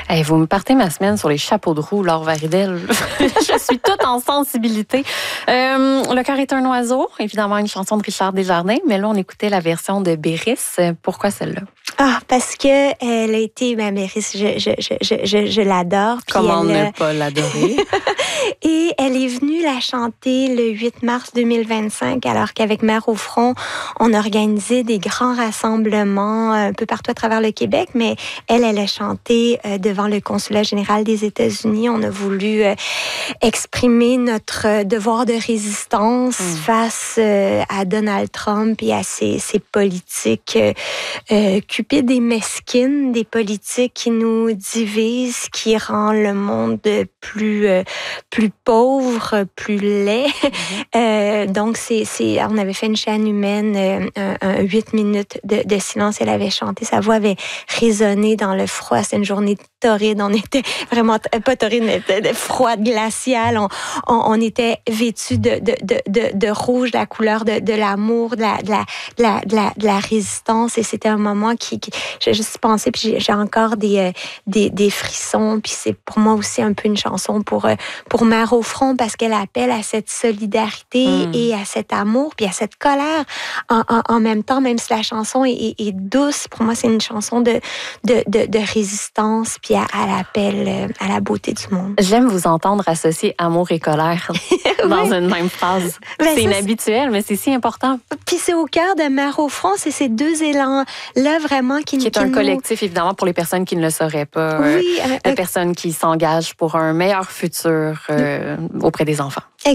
Hey, vous me partez ma semaine sur les chapeaux de roue, Laure Varidel. Je suis toute en sensibilité. Le cœur est un oiseau, évidemment une chanson de Richard Desjardins, mais là, on écoutait la version de Béris. Pourquoi celle-là? Ah, parce que elle a été ma Béris, je l'adore. Comment ne pas l'adorer? Et elle est venue la chanter le 8 mars 2025, alors qu'avec Mère au front, on organisait des grands rassemblements un peu partout à travers le Québec, mais elle a chanté devant le Consulat général des États-Unis. On a voulu exprimer notre devoir de résistance face à Donald Trump et à ses politiques cupides et mesquines, des politiques qui nous divisent, qui rend le monde plus pauvre, plus laid. Donc, on avait fait une chaîne humaine, 8 minutes de silence. Elle avait chanté, sa voix avait résonné dans le froid. C'était une journée torride. On était vraiment, pas torride, mais froide, glaciale. On était vêtus de rouge, la couleur de l'amour, de la résistance. Et c'était un moment qui j'ai juste pensé, puis j'ai encore des frissons. Puis c'est pour moi aussi un peu une chanson pour Mère au front, parce qu'elle appelle à cette solidarité et à cet amour, puis à cette colère en même temps, même si la chanson est douce. Pour moi, c'est une chanson de résistance, puis à l'appel à la beauté du monde. J'aime vous entendre associer amour et colère dans une même phrase. C'est inhabituel, mais c'est si important. Puis c'est au cœur de Mère au front, c'est ces deux élans-là vraiment qui est un collectif, évidemment, pour les personnes qui ne le sauraient pas. Oui, de personnes qui s'engagent pour un meilleur futur auprès des enfants.